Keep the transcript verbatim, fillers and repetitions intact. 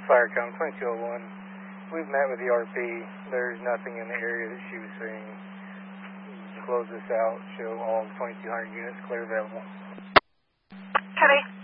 Firecom twenty-two oh one. We've met with the R P. There's nothing in the area that she was seeing. Close this out. Show all twenty-two hundred units clear available. Copy.